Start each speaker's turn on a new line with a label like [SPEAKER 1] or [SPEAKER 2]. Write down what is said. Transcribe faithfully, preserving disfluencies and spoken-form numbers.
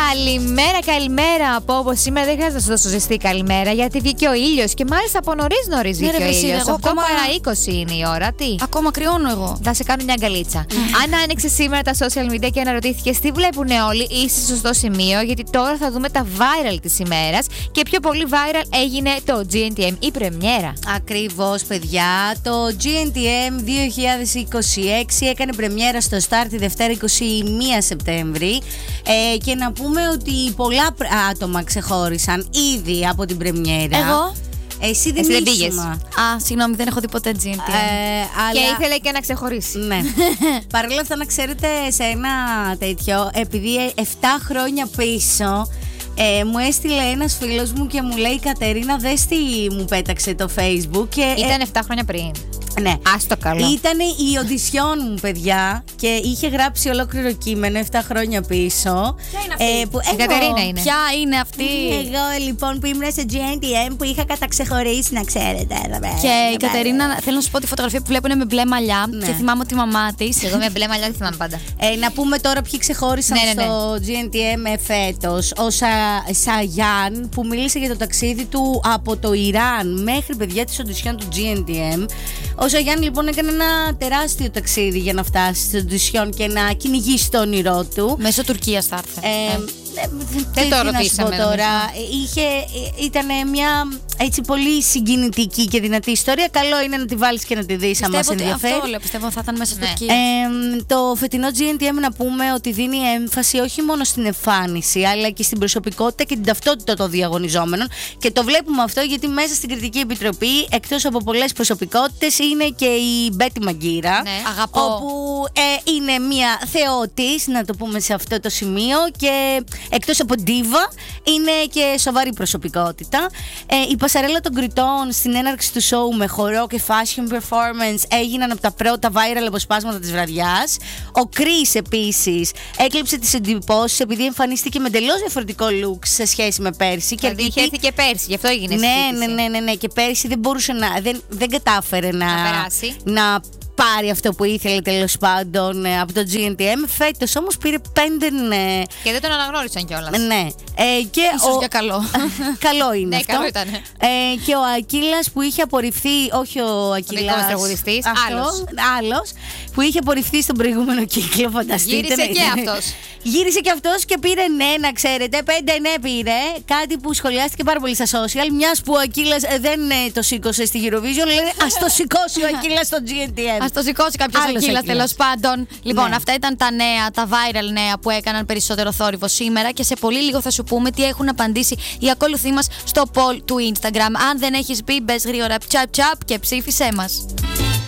[SPEAKER 1] Καλημέρα, καλημέρα. Από όπως σήμερα δεν χρειάζεται να σου δώσω ζεστή καλημέρα, γιατί βγήκε ο ήλιος και μάλιστα από νωρίς νωρίς βγήκε
[SPEAKER 2] Ναι,
[SPEAKER 1] ο
[SPEAKER 2] ρε,
[SPEAKER 1] ήλιος.
[SPEAKER 2] εγώ
[SPEAKER 1] οκτώ
[SPEAKER 2] ακόμα-
[SPEAKER 1] παρά είκοσι είναι η ώρα. Τι.
[SPEAKER 2] Ακόμα κρυώνω εγώ.
[SPEAKER 1] Θα σε κάνω μια αγκαλίτσα. Αν άνοιξε σήμερα τα social media και αναρωτήθηκε τι βλέπουν όλοι, είσαι στο σωστό σημείο, γιατί τώρα θα δούμε τα viral της ημέρας. Και πιο πολύ viral έγινε το τζι εν τι εμ, η πρεμιέρα.
[SPEAKER 3] Ακριβώς, παιδιά. Το τζι εν τι εμ δύο χιλιάδες είκοσι έξι έκανε πρεμιέρα στο Star τη Δευτέρα είκοσι μία Σεπτέμβρη. Ε, και να πούμε ότι πολλά πρ- άτομα ξεχώρισαν ήδη από την πρεμιέρα.
[SPEAKER 2] Εγώ.
[SPEAKER 3] Εσύ δεν
[SPEAKER 1] Εσύ δεν
[SPEAKER 3] ήσουν.
[SPEAKER 1] πήγες.
[SPEAKER 2] Α, συγγνώμη, δεν έχω δει ποτέ τζι εν τι εμ.
[SPEAKER 3] Ε, αλλά...
[SPEAKER 1] Και ήθελε και να ξεχωρίσει.
[SPEAKER 3] Ναι. Παρ' όλα αυτά, να ξέρετε, σε ένα τέτοιο, επειδή εφτά χρόνια πίσω ε, μου έστειλε ένας φίλος μου και μου λέει: Κατερίνα, δες τι μου πέταξε το Facebook. Και,
[SPEAKER 1] Ήταν
[SPEAKER 3] ε,
[SPEAKER 1] εφτά χρόνια πριν.
[SPEAKER 3] ναι.
[SPEAKER 1] Ας το καλό.
[SPEAKER 3] Ήτανε η οντισιόν μου, παιδιά, και είχε γράψει ολόκληρο κείμενο εφτά χρόνια πίσω.
[SPEAKER 2] Ποια είναι αυτή?
[SPEAKER 3] Ε, που
[SPEAKER 1] Η
[SPEAKER 3] εγώ-
[SPEAKER 1] Κατερίνα είναι.
[SPEAKER 2] Ποια είναι αυτή?
[SPEAKER 3] Εγώ λοιπόν που ήμουν σε τζι εν τι εμ που είχα καταξεχωρίσει, να ξέρετε. εδώ πέρα,
[SPEAKER 2] Και
[SPEAKER 3] εδώ
[SPEAKER 2] η
[SPEAKER 3] πέρα.
[SPEAKER 2] Κατερίνα, θέλω να σου πω τη φωτογραφία που βλέπουν με μπλε μαλλιά.
[SPEAKER 3] Ναι.
[SPEAKER 2] Και θυμάμαι τη μαμά τη.
[SPEAKER 1] Εγώ με μπλε μαλλιά δεν θυμάμαι πάντα.
[SPEAKER 3] Ε, να πούμε τώρα ποιοι ξεχώρισαν
[SPEAKER 1] Ναι, ναι, ναι.
[SPEAKER 3] στο τζι εν τι εμ φέτος. Ο Σα, Σαγιάν που μίλησε για το ταξίδι του από το Ιράν μέχρι, παιδιά, της οντισιόν του τζι εν τι εμ. Ο Σαγιάν λοιπόν έκανε ένα τεράστιο ταξίδι για να φτάσει στην οντισιόν και να κυνηγήσει το όνειρό του.
[SPEAKER 2] Μέσω Τουρκία θα έρθει.
[SPEAKER 3] Ε,
[SPEAKER 1] Δεν το
[SPEAKER 3] τι να σου πω
[SPEAKER 1] ρωτήσαμε,
[SPEAKER 3] τώρα. Είχε, ήταν μια έτσι πολύ συγκινητική και δυνατή ιστορία. Καλό είναι να τη βάλεις και να τη δεις αν μας
[SPEAKER 2] Πιστεύω ότι
[SPEAKER 3] ενδιαφέρει.
[SPEAKER 2] αυτό λέω, πιστεύω θα ήταν μέσα στην
[SPEAKER 1] Ναι.
[SPEAKER 2] Τουρκία.
[SPEAKER 3] Ε, το φετινό τζι εν τι εμ, να πούμε ότι δίνει έμφαση όχι μόνο στην εμφάνιση, αλλά και στην προσωπικότητα και την ταυτότητα των διαγωνιζόμενων. Και το βλέπουμε αυτό γιατί μέσα στην Κριτική Επιτροπή, εκτός από πολλές προσωπικότητες, είναι και η Μπέτη Μαγκύρα.
[SPEAKER 1] Ναι.
[SPEAKER 2] Αγαπώ.
[SPEAKER 3] Όπου ε, είναι μια θεότης, να το πούμε σε αυτό το σημείο, και εκτός από ντίβα, είναι και σοβαρή προσωπικότητα. Ε, η πασαρέλα των κριτών στην έναρξη του show με χορό και fashion performance έγιναν από τα πρώτα viral αποσπάσματα της βραδιάς. Ο Chris επίσης έκλειψε τις εντυπώσεις επειδή εμφανίστηκε με εντελώς διαφορετικό look σε σχέση με πέρσι. Και
[SPEAKER 1] Δηλαδή είχε έρθει και πέρσι, γι' αυτό έγινε
[SPEAKER 3] ναι,
[SPEAKER 1] συζήτηση.
[SPEAKER 3] ναι, ναι, ναι, ναι. Και πέρσι δεν μπορούσε να. Δεν, δεν κατάφερε να,
[SPEAKER 1] Να περάσει.
[SPEAKER 3] να πάρει αυτό που ήθελε, τέλος πάντων, ε, από το τζι εν τι εμ. Φέτος όμως πήρε πέντε. Ναι.
[SPEAKER 1] Και δεν τον αναγνώρισαν κιόλας.
[SPEAKER 3] Ναι. Ε, και
[SPEAKER 2] Ίσως
[SPEAKER 3] ο...
[SPEAKER 2] για καλό.
[SPEAKER 3] καλό είναι
[SPEAKER 1] Ναι,
[SPEAKER 3] αυτό.
[SPEAKER 1] καλό ήτανε.
[SPEAKER 3] Ε, και ο Ακύλας που είχε απορριφθεί, όχι ο Ακύλας.
[SPEAKER 1] δικός μας τραγουδιστής, άλλος.
[SPEAKER 3] άλλος, που είχε απορριφθεί στον προηγούμενο κύκλο, φανταστείτε.
[SPEAKER 1] Γύρισε
[SPEAKER 3] ναι.
[SPEAKER 1] και αυτός.
[SPEAKER 3] Γύρισε και αυτός και πήρε ναι, να ξέρετε. Πέντε ναι πήρε. Κάτι που σχολιάστηκε πάρα πολύ στα social. Μιας που ο Ακύλας ε, δεν ε, το σήκωσε στη Eurovision, λένε ας το σηκώσει ο Ακύλας στο τζι εν τι εμ.
[SPEAKER 2] Α το σηκώσει κάποιο
[SPEAKER 3] Άλλος
[SPEAKER 2] Ακύλας,
[SPEAKER 3] Ακύλας.
[SPEAKER 2] τέλος πάντων. Λοιπόν,
[SPEAKER 3] Ναι.
[SPEAKER 2] αυτά ήταν τα νέα, τα viral νέα που έκαναν περισσότερο θόρυβο σήμερα. Και σε πολύ λίγο θα σου πούμε τι έχουν απαντήσει οι ακόλουθοί μας στο poll του Instagram. Αν δεν έχεις μπει, μπες γρήγορα τσαπ τσαπ και ψήφισέ μας.